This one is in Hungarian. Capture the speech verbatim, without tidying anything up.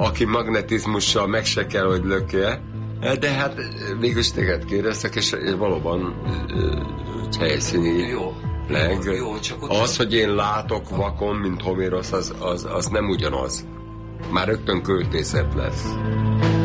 aki magnetizmussal meg se kell, hogy lökje. De hát végülis téged kérdeztek, és valóban helyszíni. Jó. Leg. Jó, jó, csak az, hogy én látok vakon, mint Homérosz, az, az, az nem ugyanaz. Már rögtön költészet lesz.